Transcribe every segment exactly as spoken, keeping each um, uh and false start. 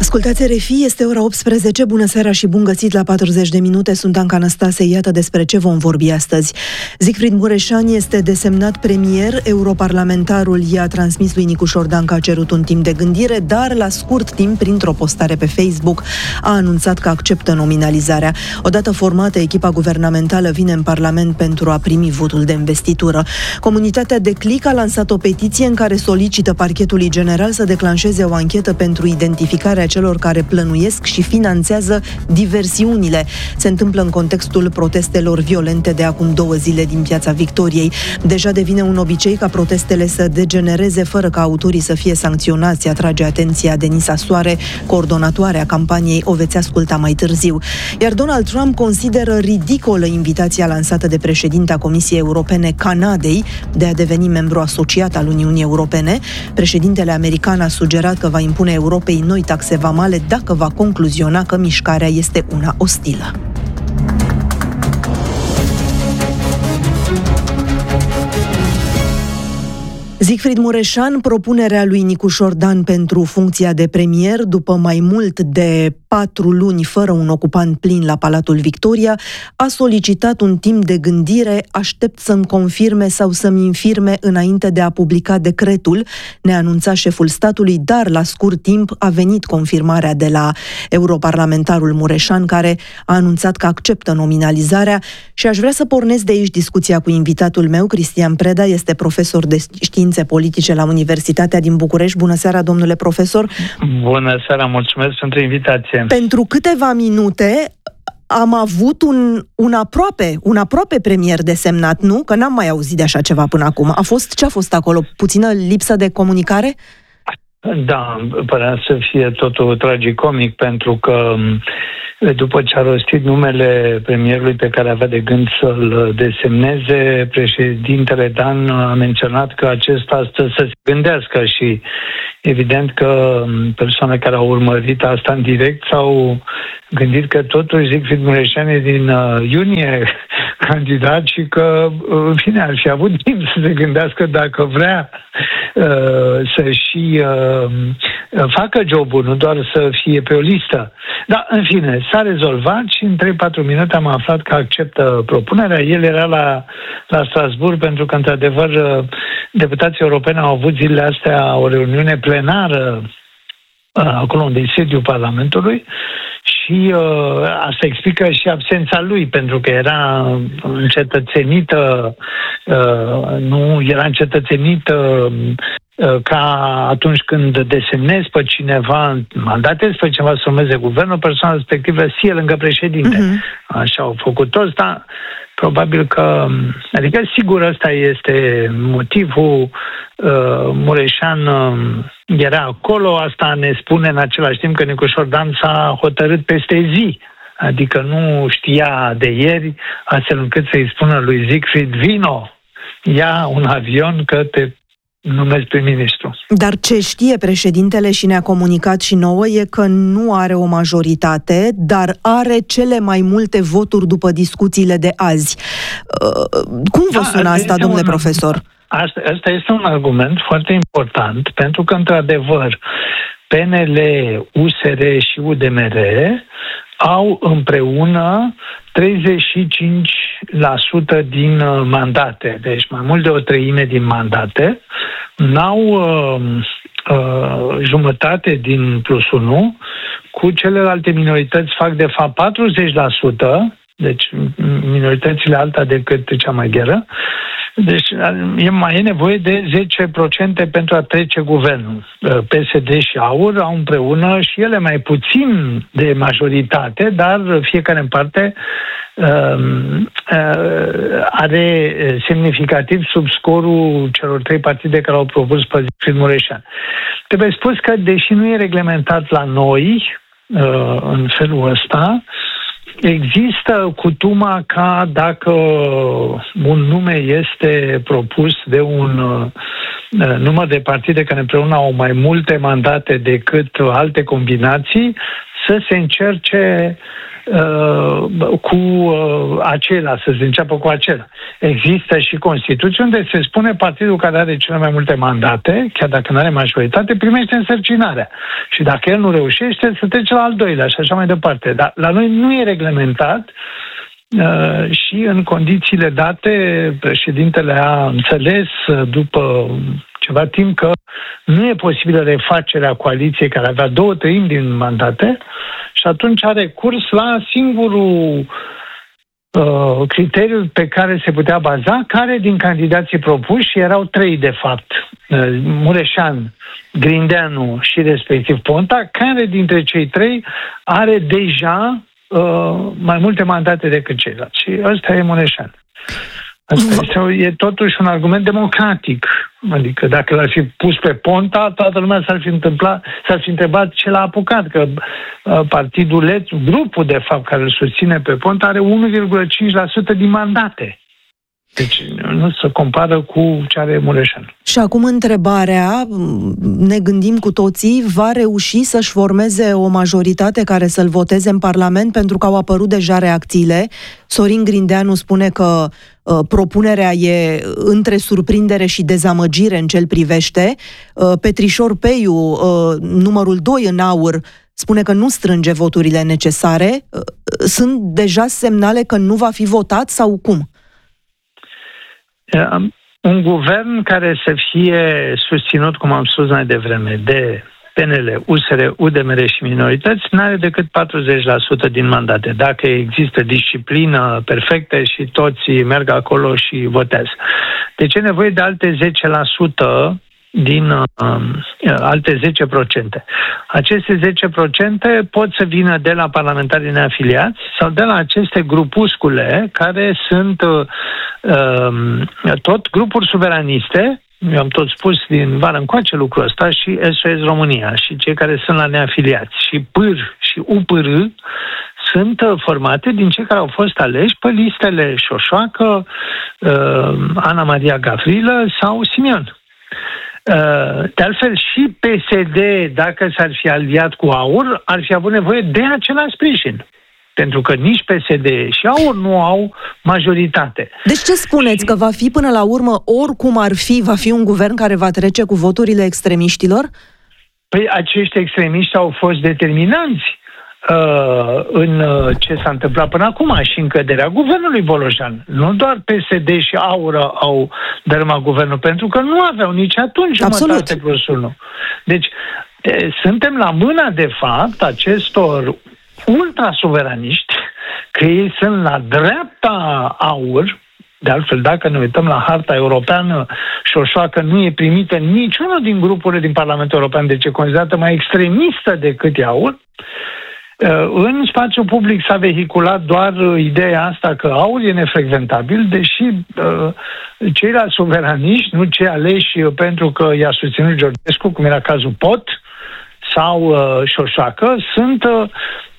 Ascultați R F I, este ora optsprezece, bună seara și bun găsit la patruzeci de minute, sunt Anca Năstase, iată despre ce vom vorbi astăzi. Siegfried Mureșan este desemnat premier, europarlamentarul i-a transmis lui Nicu Șordan că a cerut un timp de gândire, dar la scurt timp, printr-o postare pe Facebook, a anunțat că acceptă nominalizarea. Odată formată, echipa guvernamentală vine în Parlament pentru a primi votul de investitură. Comunitatea Declic a lansat o petiție în care solicită Parchetului General să declanșeze o anchetă pentru identificarea celor care plănuiesc și finanțează diversiunile. Se întâmplă în contextul protestelor violente de acum două zile din Piața Victoriei. Deja devine un obicei ca protestele să degenereze fără ca autorii să fie sancționați, atrage atenția Denisa Soare, coordonatoarea campaniei, o veți asculta mai târziu. Iar Donald Trump consideră ridicolă invitația lansată de președinta Comisiei Europene Canadei de a deveni membru asociat al Uniunii Europene. Președintele american a sugerat că va impune Europei noi taxe vamale dacă va concluziona că mișcarea este una ostilă. Siegfried Mureșan, propunerea lui Nicu Șordan pentru funcția de premier, după mai mult de patru luni fără un ocupant plin la Palatul Victoria, a solicitat un timp de gândire, aștept să-mi confirme sau să-mi infirme înainte de a publica decretul, ne anunța șeful statului, dar la scurt timp a venit confirmarea de la europarlamentarul Mureșan, care a anunțat că acceptă nominalizarea și aș vrea să pornesc de aici discuția cu invitatul meu, Cristian Preda, este profesor de științe politice la Universitatea din București. Bună seara, domnule profesor! Bună seara, mulțumesc pentru invitație! Pentru câteva minute am avut un, un aproape, un aproape premier desemnat, nu? Că n-am mai auzit de așa ceva până acum. A fost, ce a fost acolo? Puțină lipsă de comunicare? Da, părea să fie totul tragicomic, pentru că după ce a rostit numele premierului pe care avea de gând să-l desemneze, președintele Dan a menționat că acesta stă să se gândească și evident că persoane care au urmărit asta în direct s-au gândit că totuși Siegfried Mureșan e din uh, iunie candidat și că, în fine, ar fi avut timp să se gândească dacă vrea uh, să și uh, facă jobul, nu doar să fie pe o listă. Dar, în fine, s-a rezolvat și în trei patru minute am aflat că acceptă propunerea. El era la, la Strasbourg pentru că, într-adevăr, deputații europeni au avut zilele astea o reuniune plenară acolo unde e sediul Parlamentului și uh, asta explică și absența lui, pentru că era încetățenită, uh, nu era încetățenită uh, ca atunci când desemnezi pe cineva, mandatezi pe cineva să urmeze guvernul, persoana respectivă să fie lângă președinte. Uh-huh. Așa au făcut toți, dar probabil că, adică sigur ăsta este motivul, uh, Mureșan uh, era acolo, asta ne spune în același timp că Nicu Șordan s-a hotărât peste zi, adică nu știa de ieri, astfel încât să-i spună lui Siegfried, vino, ia un avion că te numesc prim-ministru. Dar ce știe președintele și ne-a comunicat și nouă e că nu are o majoritate, dar are cele mai multe voturi după discuțiile de azi. Cum vă sună da, asta, domnule un, profesor? Asta, asta este un argument foarte important, pentru că, într-adevăr, P N L, U S R și U D M R au împreună treizeci și cinci la sută din mandate, deci mai mult de o treime din mandate, n-au uh, uh, jumătate din plus unu, cu celelalte minorități fac de fapt patruzeci la sută, deci minoritățile alta decât cea maghiară, deci e mai e nevoie de zece la sută pentru a trece guvernul. P S D și A U R au împreună și ele mai puțin de majoritate, dar fiecare în parte uh, uh, are semnificativ sub scorul celor trei partide care au propus pe Siegfried Mureșan. Trebuie spus că, deși nu e reglementat la noi uh, în felul ăsta, există cutuma ca dacă un nume este propus de un uh, număr de partide care împreună au mai multe mandate decât alte combinații, să se încerce uh, cu uh, acela, să se înceapă cu acela. Există și Constituție unde se spune partidul care are cele mai multe mandate, chiar dacă nu are majoritate, primește însărcinarea. Și dacă el nu reușește, să trece la al doilea și așa mai departe. Dar la noi nu e reglementat. Uh, și în condițiile date, președintele a înțeles după ceva timp că nu e posibilă refacerea coaliției care avea două treimi din mandate și atunci a recurs la singurul uh, criteriu pe care se putea baza, care din candidații propuși, erau trei de fapt, uh, Mureșan, Grindeanu și respectiv Ponta, care dintre cei trei are deja Uh, mai multe mandate decât ceilalți. Și ăsta e Mureșan. Asta este, e totuși un argument democratic. Adică dacă l-ar fi pus pe Ponta, toată lumea s-ar fi întâmplat, s-ar fi întrebat ce l-a apucat, că uh, partidul, grupul de fapt care îl susține pe Ponta are unu virgulă cinci la sută din mandate. Deci nu se compară cu ce are Mureșan. Și acum întrebarea, ne gândim cu toții, va reuși să-și formeze o majoritate care să-l voteze în Parlament, pentru că au apărut deja reacțiile. Sorin Grindeanu spune că uh, propunerea e între surprindere și dezamăgire în ce-l privește. Uh, Petrișor Peiu, uh, numărul doi în aur, spune că nu strânge voturile necesare. Uh, sunt deja semnale că nu va fi votat sau cum? Un guvern care să fie susținut, cum am spus mai devreme, de P N L, U S R, U D M R și minorități, n-are decât patruzeci la sută din mandate. Dacă există disciplină perfectă și toți merg acolo și votează. Deci e nevoie de alte zece la sută din uh, alte zece la sută. Aceste zece la sută pot să vină de la parlamentarii neafiliați sau de la aceste grupuscule care sunt uh, uh, tot grupuri suveraniste. Eu am tot spus din vară încoace lucrul ăsta, și S O S România și cei care sunt la neafiliați și P R și U P R sunt formate din cei care au fost aleși pe listele Șoșoacă, uh, Ana Maria Gavrilă sau Simion. De altfel, și P S D, dacă s-ar fi aliat cu AUR, ar fi avut nevoie de același sprijin. Pentru că nici P S D și AUR nu au majoritate. Deci ce spuneți? Și... că va fi până la urmă, oricum ar fi, va fi un guvern care va trece cu voturile extremiștilor? Păi acești extremiști au fost determinanți Uh, în uh, ce s-a întâmplat până acum și în căderea guvernului Bolojan. Nu doar P S D și AUR au dărâmat guvernul, pentru că nu aveau nici atunci jumătate plus unu. Deci e, suntem la mâna, de fapt, acestor ultrasuveraniști, că ei sunt la dreapta AUR. De altfel, dacă ne uităm la harta europeană, Șoșoacă nu e primită niciunul din grupurile din Parlamentul European, deci e considerată mai extremistă decât AUR. În spațiul public s-a vehiculat doar ideea asta că AUR e nefrecventabil, deși uh, ceilalți suveraniști, nu cei aleși pentru că i-a susținut Georgescu, cum era cazul Pot sau uh, Șoșoacă, sunt uh,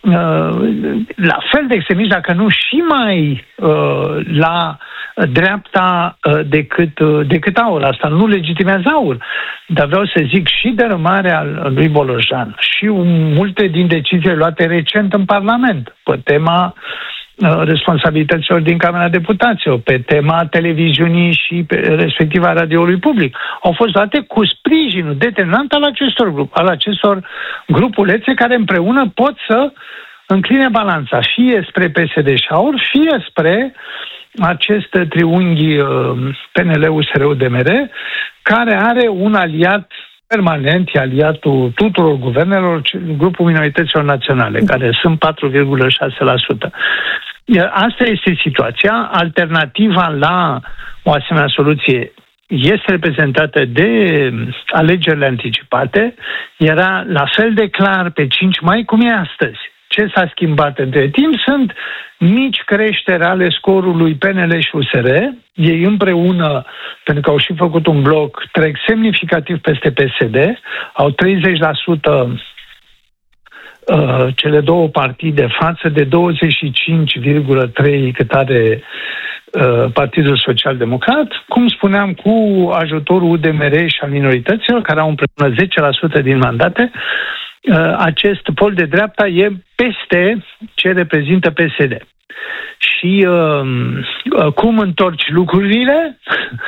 la fel de extremiști, dacă nu și mai uh, la dreapta uh, decât, uh, decât AUR. Asta nu legitimează AUR. Dar vreau să zic, și dărâmarea lui Bolojan și multe din deciziile luate recent în Parlament pe tema uh, responsabilităților din Camera Deputaților, pe tema televiziunii și pe, respectiv a radioului public, au fost luate cu sprijinul determinant al acestor, grup, al acestor grupulețe care împreună pot să încline balanța fie spre P S D și AUR, fie spre acest triunghi P N L, U S R, U D M R, care are un aliat permanent, e aliatul tuturor guvernelor, grupul minorităților naționale, care sunt patru virgulă șase la sută. Asta este situația. Alternativa la o asemenea soluție este reprezentată de alegerile anticipate. Era la fel de clar pe cinci mai cum e astăzi. Ce s-a schimbat între timp sunt mici creșteri ale scorului P N L și U S R. Ei împreună, pentru că au și făcut un bloc, trec semnificativ peste P S D. Au treizeci la sută uh, cele două partide față de douăzeci și cinci virgulă trei la sută cât are uh, Partidul Social Democrat. Cum spuneam, cu ajutorul U D M R și al minorităților, care au împreună zece la sută din mandate. acest pol de dreapta e peste ce reprezintă P S D. Și uh, cum întorci lucrurile?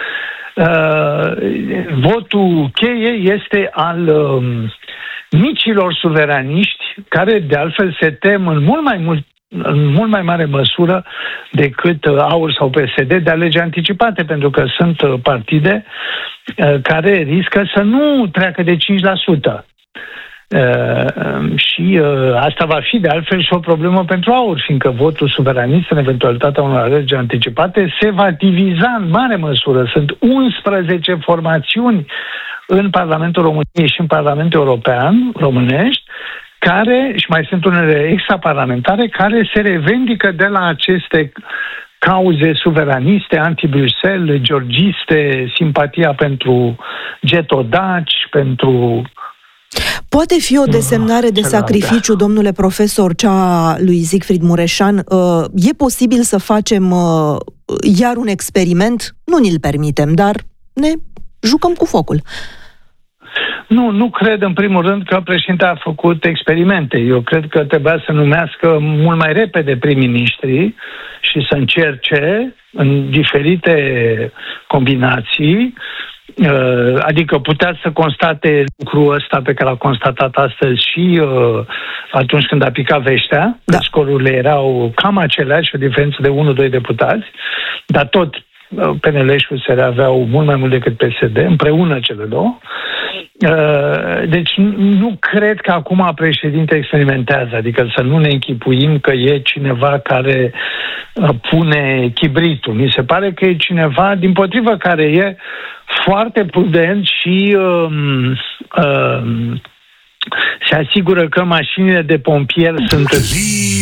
Uh, votul cheie este al uh, micilor suveraniști, care de altfel se tem în mult mai mult în mult mai mare măsură decât AUR sau P S D de alegeri anticipate, pentru că sunt partide uh, care riscă să nu treacă de cinci la sută. Uh, și uh, asta va fi de altfel și o problemă pentru AUR, fiindcă votul suveranist în eventualitatea unor alegeri anticipate se va diviza în mare măsură. Sunt unsprezece formațiuni în Parlamentul României și în Parlamentul European românești, care, și mai sunt unele extraparlamentare, care se revendică de la aceste cauze suveraniste, anti-Bruxelles, georgiste, simpatia pentru getodaci, pentru... Poate fi o desemnare de sacrificiu, domnule profesor, cea lui Siegfried Mureșan? E posibil să facem iar un experiment? Nu ni-l permitem, dar ne jucăm cu focul. Nu, nu cred în primul rând că președintele a făcut experimente. Eu cred că trebuia să numească mult mai repede prim-ministrii și să încerce în diferite combinații. Adică putea să constate lucrul ăsta pe care l-a constatat astăzi și uh, atunci când a picat veștea, da. Scorurile erau cam aceleași, o diferență de unu doi deputați, dar tot uh, P N L și U S R aveau mult mai mult decât P S D, împreună cele două. Uh, deci nu cred că acum președinte experimentează, adică să nu ne închipuim că e cineva care uh, pune chibritul. Mi se pare că e cineva, dimpotrivă, care e foarte prudent și uh, uh, se asigură că mașinile de pompieri sunt